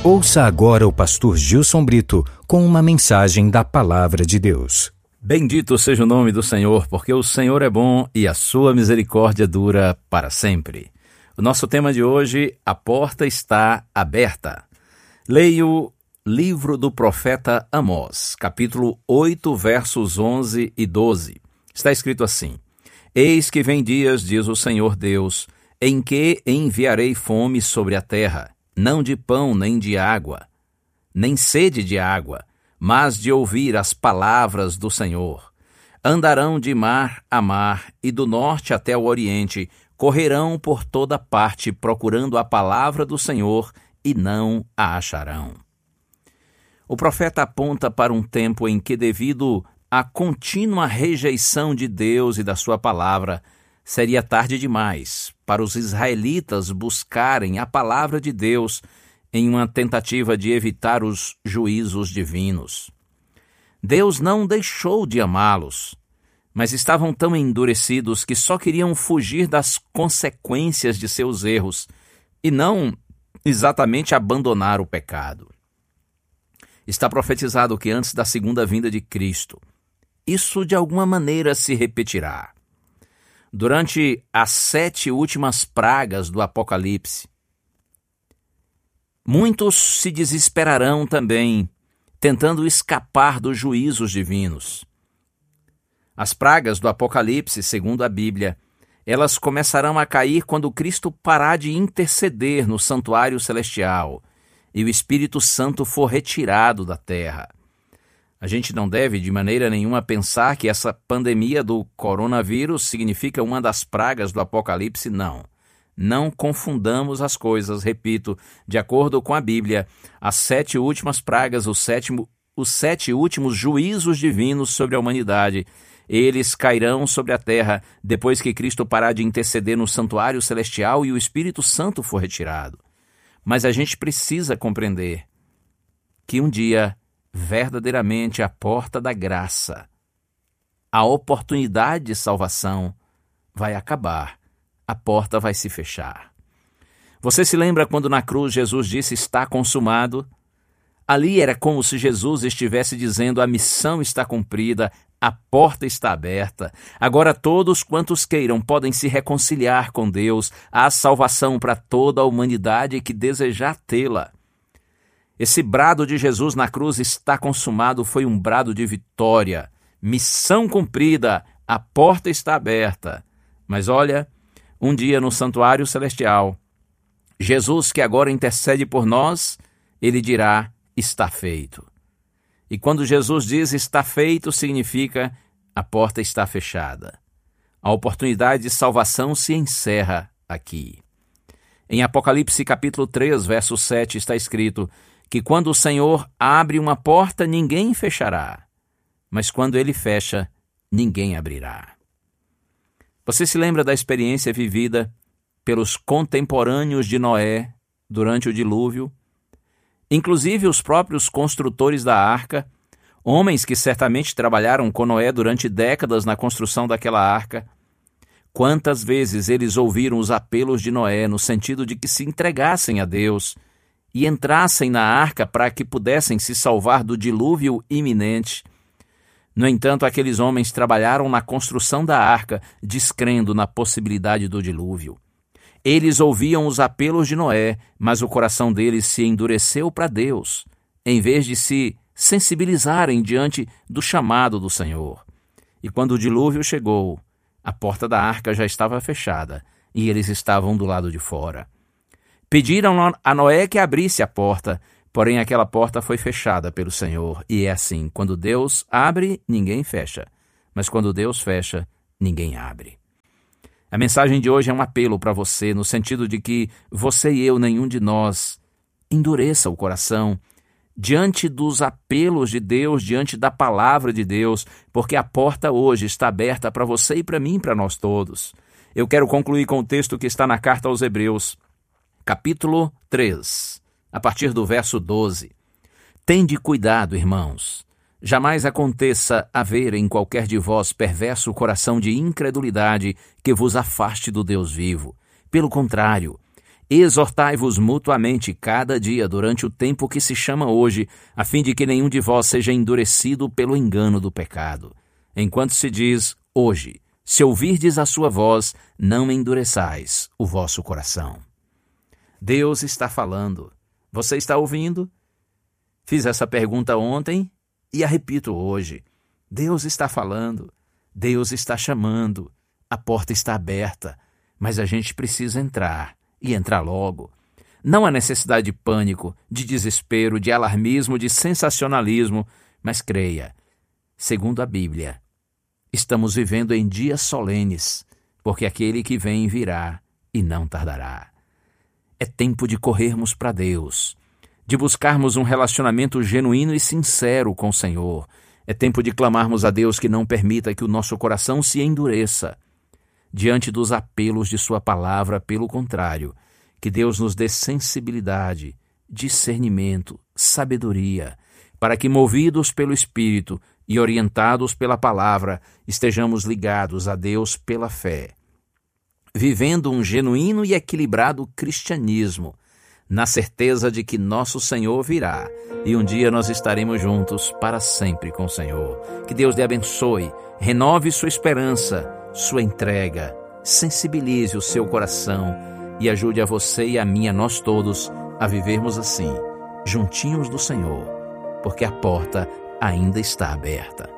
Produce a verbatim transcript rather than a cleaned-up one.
Ouça agora o pastor Gilson Brito com uma mensagem da Palavra de Deus. Bendito seja o nome do Senhor, porque o Senhor é bom e a sua misericórdia dura para sempre. O nosso tema de hoje, a porta está aberta. Leio o livro do profeta Amós, capítulo oito, versos onze e doze. Está escrito assim: Eis que vem dias, diz o Senhor Deus, em que enviarei fome sobre a terra, não de pão nem de água, nem sede de água, mas de ouvir as palavras do Senhor. Andarão de mar a mar e do norte até o oriente, correrão por toda parte procurando a palavra do Senhor e não a acharão. O profeta aponta para um tempo em que, devido à contínua rejeição de Deus e da sua palavra, seria tarde demais para os israelitas buscarem a palavra de Deus em uma tentativa de evitar os juízos divinos. Deus não deixou de amá-los, mas estavam tão endurecidos que só queriam fugir das consequências de seus erros e não exatamente abandonar o pecado. Está profetizado que antes da segunda vinda de Cristo, isso de alguma maneira se repetirá. Durante as sete últimas pragas do Apocalipse, muitos se desesperarão também, tentando escapar dos juízos divinos. As pragas do Apocalipse, segundo a Bíblia, elas começarão a cair quando Cristo parar de interceder no santuário celestial e o Espírito Santo for retirado da terra. A gente não deve, de maneira nenhuma, pensar que essa pandemia do coronavírus significa uma das pragas do Apocalipse, não. Não confundamos as coisas, repito, de acordo com a Bíblia, as sete últimas pragas, os, sétimo, os sete últimos juízos divinos sobre a humanidade, eles cairão sobre a terra depois que Cristo parar de interceder no santuário celestial e o Espírito Santo for retirado. Mas a gente precisa compreender que um dia, verdadeiramente, a porta da graça, a oportunidade de salvação vai acabar, a porta vai se fechar. Você se lembra quando na cruz Jesus disse: está consumado? Ali era como se Jesus estivesse dizendo: a missão está cumprida, a porta está aberta. Agora todos quantos queiram podem se reconciliar com Deus. Há salvação para toda a humanidade que desejar tê-la. Esse brado de Jesus na cruz, está consumado, foi um brado de vitória. Missão cumprida, a porta está aberta. Mas olha, um dia no santuário celestial, Jesus, que agora intercede por nós, ele dirá: está feito. E quando Jesus diz está feito, significa a porta está fechada. A oportunidade de salvação se encerra aqui. Em Apocalipse capítulo três, verso sete, está escrito que quando o Senhor abre uma porta, ninguém fechará, mas quando ele fecha, ninguém abrirá. Você se lembra da experiência vivida pelos contemporâneos de Noé durante o dilúvio? Inclusive os próprios construtores da arca, homens que certamente trabalharam com Noé durante décadas na construção daquela arca. Quantas vezes eles ouviram os apelos de Noé no sentido de que se entregassem a Deus e entrassem na arca para que pudessem se salvar do dilúvio iminente. No entanto, aqueles homens trabalharam na construção da arca, descrendo na possibilidade do dilúvio. Eles ouviam os apelos de Noé, mas o coração deles se endureceu para Deus, em vez de se sensibilizarem diante do chamado do Senhor. E quando o dilúvio chegou, a porta da arca já estava fechada e eles estavam do lado de fora. Pediram a Noé que abrisse a porta, porém aquela porta foi fechada pelo Senhor. E é assim, quando Deus abre, ninguém fecha, mas quando Deus fecha, ninguém abre. A mensagem de hoje é um apelo para você, no sentido de que você e eu, nenhum de nós, endureça o coração diante dos apelos de Deus, diante da palavra de Deus, porque a porta hoje está aberta para você e para mim, para nós todos. Eu quero concluir com o texto que está na carta aos Hebreus, capítulo três, a partir do verso doze. Tende cuidado, irmãos. Jamais aconteça haver em qualquer de vós perverso coração de incredulidade que vos afaste do Deus vivo. Pelo contrário, Exortai-vos mutuamente cada dia durante o tempo que se chama hoje, a fim de que nenhum de vós seja endurecido pelo engano do pecado. Enquanto se diz hoje, se ouvirdes a sua voz, não endureçais o vosso coração. Deus está falando. Você está ouvindo? Fiz essa pergunta ontem e a repito hoje. Deus está falando. Deus está chamando. A porta está aberta, mas a gente precisa entrar. E entrar logo. Não há necessidade de pânico, de desespero, de alarmismo, de sensacionalismo, mas creia, segundo a Bíblia, estamos vivendo em dias solenes, porque aquele que vem virá e não tardará. É tempo de corrermos para Deus, de buscarmos um relacionamento genuíno e sincero com o Senhor. É tempo de clamarmos a Deus que não permita que o nosso coração se endureça diante dos apelos de sua palavra. Pelo contrário, que Deus nos dê sensibilidade, discernimento, sabedoria, para que, movidos pelo Espírito e orientados pela palavra, estejamos ligados a Deus pela fé, vivendo um genuíno e equilibrado cristianismo, na certeza de que nosso Senhor virá e um dia nós estaremos juntos para sempre com o Senhor. Que Deus lhe abençoe, renove sua esperança, sua entrega, sensibilize o seu coração e ajude a você e a mim, a nós todos, a vivermos assim, juntinhos do Senhor, porque a porta ainda está aberta.